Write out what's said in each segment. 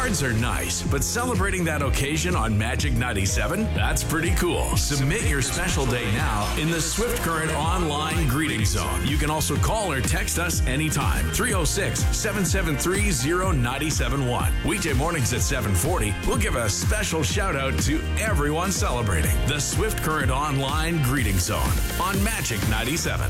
Cards are nice, but celebrating that occasion on Magic 97, that's pretty cool. Submit your special day now in the Swift Current online greeting zone. You can also call or text us anytime. 306-773-0971. Weekday mornings at 7:40, we'll give a special shout out to everyone celebrating the Swift Current online greeting zone on Magic 97.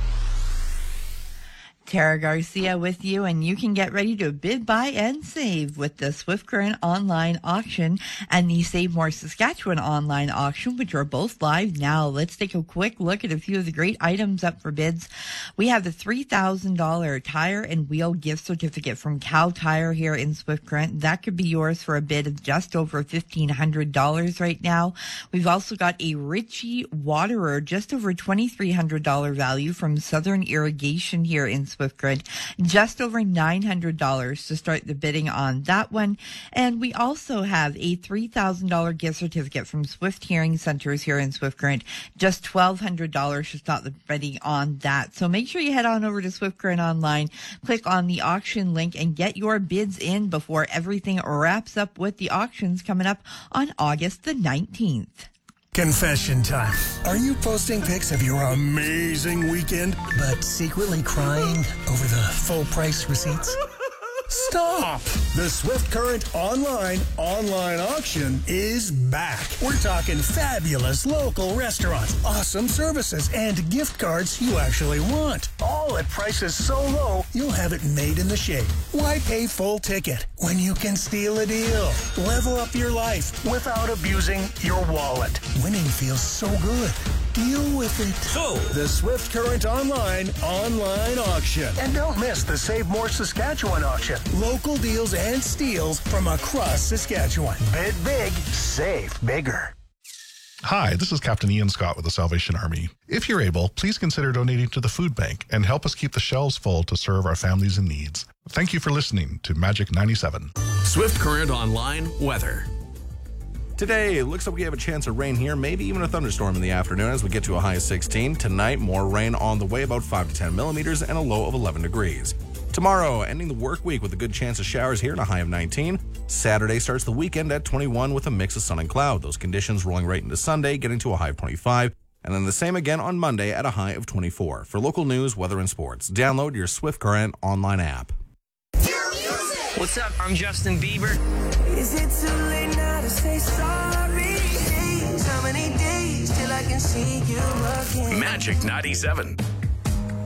Tara Garcia with you, and you can get ready to bid, buy, and save with the Swift Current online auction and the Save More Saskatchewan online auction, which are both live now. Let's take a quick look at a few of the great items up for bids. We have the $3,000 tire and wheel gift certificate from Cal Tire here in Swift Current. That could be yours for a bid of just over $1,500 right now. We've also got a Ritchie Waterer, just over $2,300 value from Southern Irrigation here in Swift Current, just over $900 to start the bidding on that one. And we also have a $3,000 gift certificate from Swift Hearing Centers here in Swift Current, just $1,200 to start the bidding on that. So make sure you head on over to Swift Current online, click on the auction link, and get your bids in before everything wraps up with the auctions coming up on August the 19th. Confession time. Are you posting pics of your amazing weekend, but secretly crying over the full price receipts? Stop! The Swift Current online auction is back. We're talking fabulous local restaurants, awesome services, and gift cards you actually want. All at prices so low, you'll have it made in the shade. Why pay full ticket when you can steal a deal? Level up your life without abusing your wallet. Winning feels so good. Deal with it. So, the Swift Current online auction. And don't miss the Save More Saskatchewan auction. Local deals and steals from across Saskatchewan. Bid big, save bigger. Hi, this is Captain Ian Scott with the Salvation Army. If you're able, please consider donating to the food bank and help us keep the shelves full to serve our families in need. Thank you for listening to Magic 97. Swift Current online weather. Today, it looks like we have a chance of rain here, maybe even a thunderstorm in the afternoon as we get to a high of 16. Tonight, more rain on the way, about 5 to 10 millimeters and a low of 11 degrees. Tomorrow, ending the work week with a good chance of showers here and a high of 19. Saturday starts the weekend at 21 with a mix of sun and cloud. Those conditions rolling right into Sunday, getting to a high of 25. And then the same again on Monday at a high of 24. For local news, weather, and sports, download your Swift Current online app. What's up? I'm Justin Bieber. Is it too late now to say sorry? How many days till I can see you again? Magic 97.